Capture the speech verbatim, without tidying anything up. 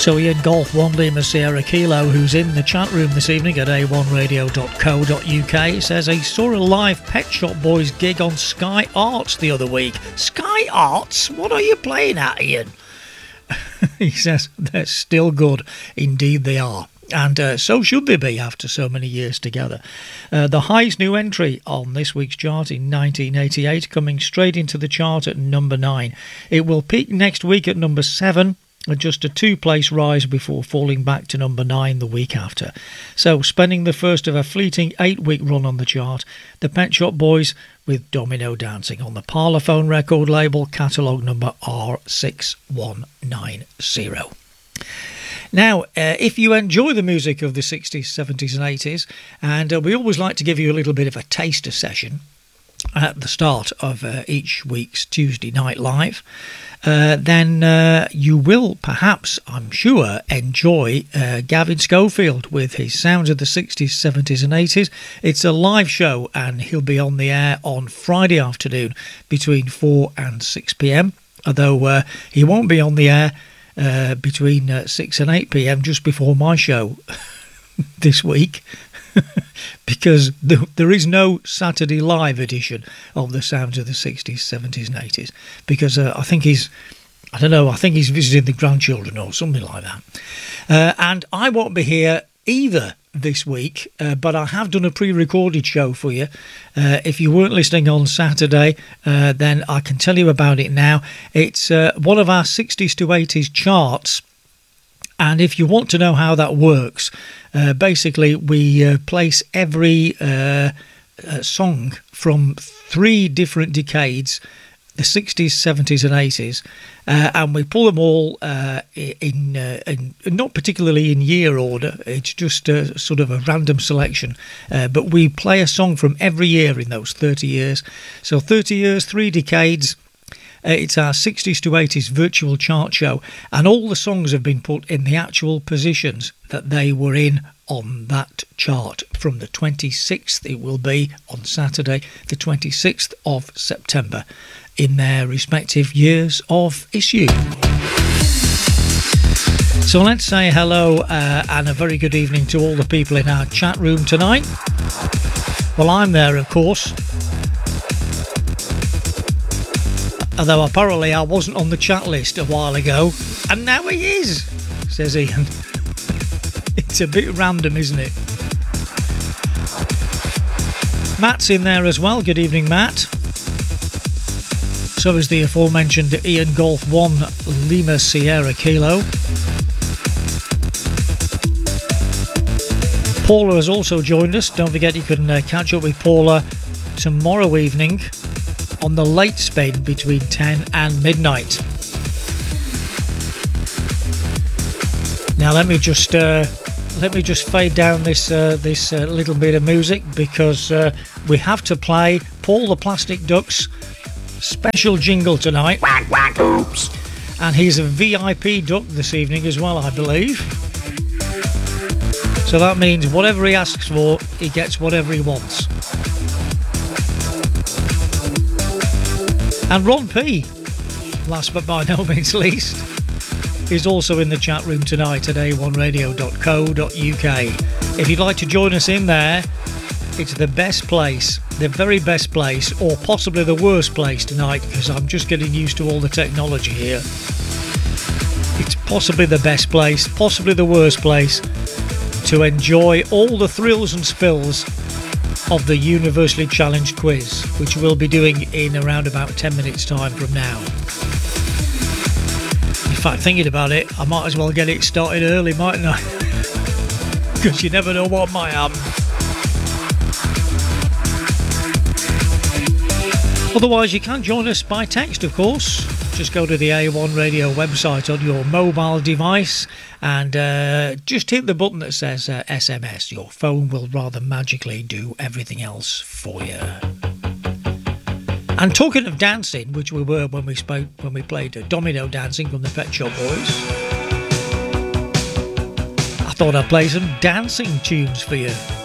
So Ian Golf one Lima Sierra Kilo, who's in the chat room this evening at a one radio dot co dot uk, says he saw a live Pet Shop Boys gig on Sky Arts the other week. Sky Arts? What are you playing at, Ian? He says they're still good. Indeed they are. And uh, so should they be after so many years together. Uh, the highest new entry on this week's chart in nineteen eighty-eight, coming straight into the chart at number nine. It will peak next week at number seven, just a two-place rise before falling back to number nine the week after. So, spending the first of a fleeting eight-week run on the chart, the Pet Shop Boys with Domino Dancing on the Parlophone record label, catalogue number R six one nine zero. Now, uh, if you enjoy the music of the sixties, seventies and eighties, and uh, we always like to give you a little bit of a taster session at the start of uh, each week's Tuesday Night Live, uh, then uh, you will perhaps, I'm sure, enjoy uh, Gavin Schofield with his Sounds of the sixties, seventies and eighties. It's a live show and he'll be on the air on Friday afternoon between four and six p.m, although uh, he won't be on the air uh, between uh, six and eight p.m, just before my show this week. Because the, there is no Saturday live edition of the Sounds of the sixties, seventies and eighties, because uh, I think he's I don't know I think he's visiting the grandchildren or something like that, uh, and I won't be here either this week, uh, but I have done a pre-recorded show for you. Uh, if you weren't listening on Saturday, uh, then I can tell you about it now. It's uh, one of our sixties to eighties charts. And if you want to know how that works, uh, basically we uh, place every uh, uh, song from three different decades, the sixties, seventies and eighties, uh, and we pull them all uh, in, uh, in, not particularly in year order, it's just a, sort of a random selection, uh, but we play a song from every year in those thirty years. So thirty years, three decades. Uh, it's our sixties to eighties virtual chart show, and all the songs have been put in the actual positions that they were in on that chart. From the twenty-sixth, it will be on Saturday, the twenty-sixth of September, in their respective years of issue. So let's say hello uh, and a very good evening to all the people in our chat room tonight. Well, I'm there, of course. Although apparently I wasn't on the chat list a while ago, and now he is, says Ian. It's a bit random, isn't it? Matt's in there as well. Good evening, Matt. So is the aforementioned Ian Golf one Lima Sierra Kilo. Paula has also joined us. Don't forget you can uh, catch up with Paula tomorrow evening on the late spin between ten and midnight. Now let me just uh, let me just fade down this uh, this uh, little bit of music, because uh, we have to play Paul the Plastic Duck's special jingle tonight. Quack, quack, oops. And he's a V I P duck this evening as well, I believe. So that means whatever he asks for, he gets whatever he wants. And Ron P, last but by no means least, is also in the chat room tonight at a one radio dot co dot uk. If you'd like to join us in there, it's the best place, the very best place, or possibly the worst place tonight, because I'm just getting used to all the technology here. It's possibly the best place, possibly the worst place, to enjoy all the thrills and spills of the Universally Challenged quiz, which we'll be doing in around about ten minutes time from now. In fact, thinking about it, I might as well get it started early, mightn't I? Because you never know what might happen. Otherwise, you can join us by text, of course. Just go to the A one Radio website on your mobile device and uh, just hit the button that says uh, S M S. Your phone will rather magically do everything else for you. And talking of dancing, which we were when we spoke when we played uh, Domino Dancing from the Pet Shop Boys, I thought I'd play some dancing tunes for you.